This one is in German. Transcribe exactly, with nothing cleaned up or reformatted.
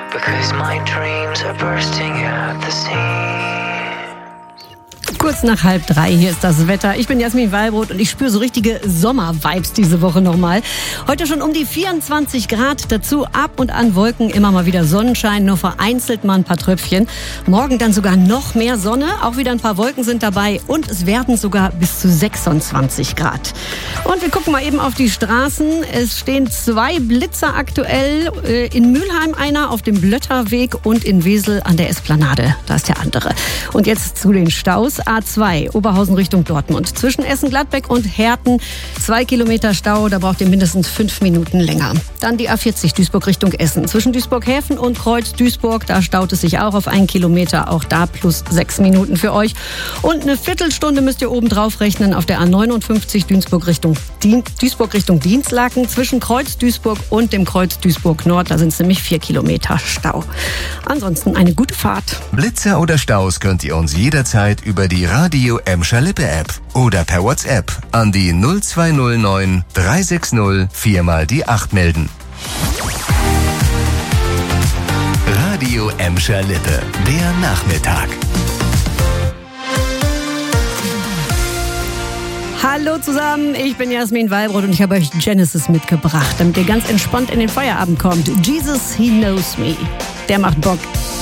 because my dreams are bursting at the seams. Kurz nach halb drei, hier ist das Wetter. Ich bin Jasmin Wallbrot und ich spüre so richtige Sommer-Vibes diese Woche nochmal. Heute schon um die vierundzwanzig Grad, dazu ab und an Wolken, immer mal wieder Sonnenschein, nur vereinzelt mal ein paar Tröpfchen. Morgen dann sogar noch mehr Sonne, auch wieder ein paar Wolken sind dabei und es werden sogar bis zu sechsundzwanzig Grad. Und wir gucken mal eben auf die Straßen. Es stehen zwei Blitzer aktuell, in Mülheim einer auf dem Blötterweg und in Wesel an der Esplanade. Da ist der andere. Und jetzt zu den Staus. A zwei, Oberhausen Richtung Dortmund. Zwischen Essen-Gladbeck und Herten zwei Kilometer Stau, da braucht ihr mindestens fünf Minuten länger. Dann die A vierzig, Duisburg Richtung Essen. Zwischen Duisburg-Häfen und Kreuz-Duisburg, da staut es sich auch auf einen Kilometer, auch da plus sechs Minuten für euch. Und eine Viertelstunde müsst ihr oben drauf rechnen auf der A neunundfünfzig, Duisburg Richtung, Dien- Duisburg Richtung Dienstlaken. Zwischen Kreuz-Duisburg und dem Kreuz Duisburg-Nord, da sind es nämlich vier Kilometer Stau. Ansonsten eine gute Fahrt. Blitzer oder Staus könnt ihr uns jederzeit über die Radio Emscher Lippe App oder per WhatsApp an die null zwei null neun drei sechs null vier mal die acht melden. Radio Emscher Lippe, der Nachmittag. Hallo zusammen, ich bin Jasmin Wallbrot und ich habe euch Genesis mitgebracht, damit ihr ganz entspannt in den Feierabend kommt. Jesus, He Knows Me. Der macht Bock.